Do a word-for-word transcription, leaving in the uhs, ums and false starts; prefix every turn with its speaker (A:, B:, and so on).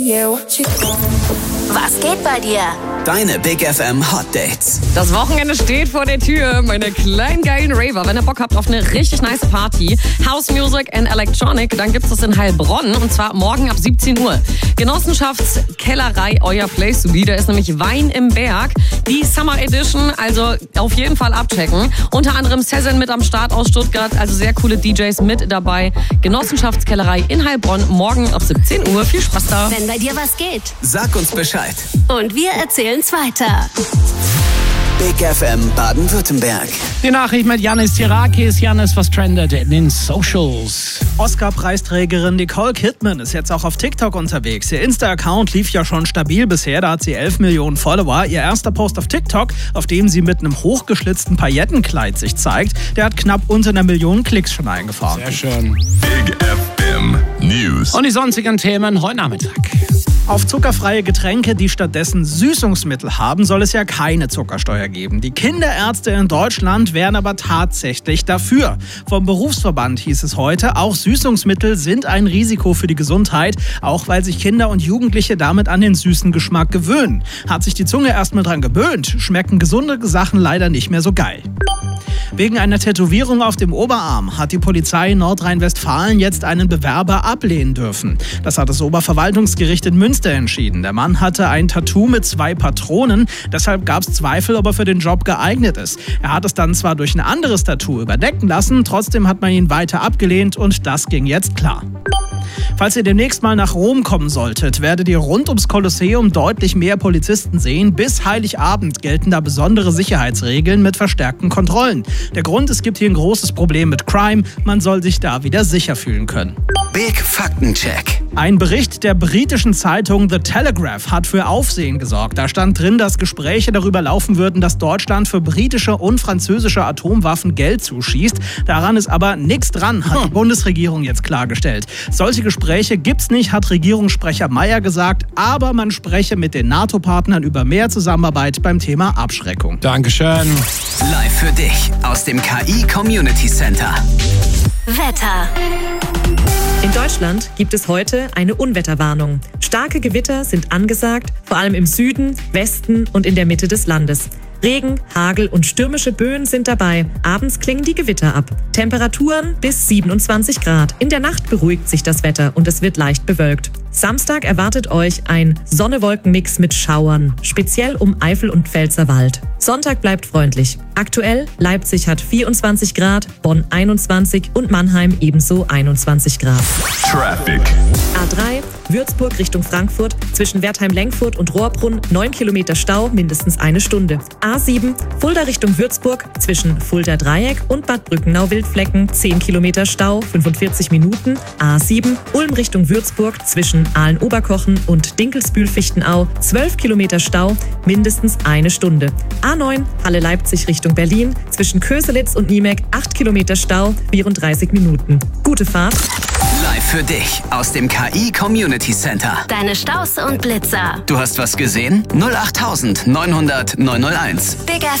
A: Was geht bei dir?
B: Deine Big F M Hot Dates.
C: Das Wochenende steht vor der Tür, meine kleinen geilen Raver. Wenn ihr Bock habt auf eine richtig nice Party, House Music and Electronic, dann gibt's das in Heilbronn und zwar morgen ab siebzehn Uhr. Genossenschaftskellerei, euer Place to be. Da ist nämlich Wein im Berg, die Summer Edition, also auf jeden Fall abchecken. Unter anderem Sezen mit am Start aus Stuttgart, also sehr coole D Js mit dabei. Genossenschaftskellerei in Heilbronn, morgen ab siebzehn Uhr. Viel Spaß da.
A: Wenn bei dir was geht.
B: Sag uns Bescheid.
A: Und wir erzählen's weiter.
B: Big F M Baden-Württemberg.
D: Die Nachricht mit Janis Tirakis. Janis, was trendet in den Socials?
E: Oscar-Preisträgerin Nicole Kidman ist jetzt auch auf TikTok unterwegs. Ihr Insta-Account lief ja schon stabil bisher, da hat sie elf Millionen Follower. Ihr erster Post auf TikTok, auf dem sie mit einem hochgeschlitzten Paillettenkleid sich zeigt, der hat knapp unter einer Million Klicks schon eingefahren.
D: Sehr schön.
F: Big F M News.
D: Und die sonstigen Themen heute Nachmittag.
E: Auf zuckerfreie Getränke, die stattdessen Süßungsmittel haben, soll es ja keine Zuckersteuer geben. Die Kinderärzte in Deutschland wären aber tatsächlich dafür. Vom Berufsverband hieß es heute, auch Süßungsmittel sind ein Risiko für die Gesundheit, auch weil sich Kinder und Jugendliche damit an den süßen Geschmack gewöhnen. Hat sich die Zunge erstmal dran gewöhnt, schmecken gesunde Sachen leider nicht mehr so geil. Wegen einer Tätowierung auf dem Oberarm hat die Polizei in Nordrhein-Westfalen jetzt einen Bewerber ablehnen dürfen. Das hat das Oberverwaltungsgericht in Münster entschieden. Der Mann hatte ein Tattoo mit zwei Patronen, deshalb gab es Zweifel, ob er für den Job geeignet ist. Er hat es dann zwar durch ein anderes Tattoo überdecken lassen, trotzdem hat man ihn weiter abgelehnt und das ging jetzt klar. Falls ihr demnächst mal nach Rom kommen solltet, werdet ihr rund ums Kolosseum deutlich mehr Polizisten sehen. Bis Heiligabend gelten da besondere Sicherheitsregeln mit verstärkten Kontrollen. Der Grund, es gibt hier ein großes Problem mit Crime. Man soll sich da wieder sicher fühlen können.
B: Big Faktencheck.
E: Ein Bericht der britischen Zeitung The Telegraph hat für Aufsehen gesorgt. Da stand drin, dass Gespräche darüber laufen würden, dass Deutschland für britische und französische Atomwaffen Geld zuschießt. Daran ist aber nichts dran, hat die Bundesregierung jetzt klargestellt. Solche Gespräche gibt's nicht, hat Regierungssprecher Mayer gesagt, aber man spreche mit den NATO-Partnern über mehr Zusammenarbeit beim Thema Abschreckung.
D: Dankeschön.
B: Live für dich aus dem K I Community Center.
A: Wetter.
G: In Deutschland gibt es heute eine Unwetterwarnung. Starke Gewitter sind angesagt, vor allem im Süden, Westen und in der Mitte des Landes. Regen, Hagel und stürmische Böen sind dabei. Abends klingen die Gewitter ab. Temperaturen bis siebenundzwanzig Grad. In der Nacht beruhigt sich das Wetter und es wird leicht bewölkt. Samstag erwartet euch ein Sonne-Wolken-Mix mit Schauern, speziell um Eifel und Pfälzerwald. Sonntag bleibt freundlich. Aktuell Leipzig hat vierundzwanzig Grad, Bonn einundzwanzig und Mannheim ebenso einundzwanzig Grad.
F: Traffic.
G: A drei, Würzburg Richtung Frankfurt, zwischen Wertheim-Lenkfurt und Rohrbrunn, neun Kilometer Stau, mindestens eine Stunde. A sieben, Fulda Richtung Würzburg, zwischen Fulda-Dreieck und Bad Brückenau-Wildflecken, zehn Kilometer Stau, fünfundvierzig Minuten. A sieben, Ulm Richtung Würzburg, zwischen Aalen-Oberkochen und Dinkelsbühl-Fichtenau, zwölf Kilometer Stau, mindestens eine Stunde. A neun, Halle-Leipzig Richtung Berlin, zwischen Köselitz und Niemek, acht Kilometer Stau, vierunddreißig Minuten. Gute Fahrt.
B: Live für dich aus dem K I Community Center.
A: Deine Staus und Blitzer.
B: Du hast was gesehen? null acht neunhundert neunhunderteins.
A: Big F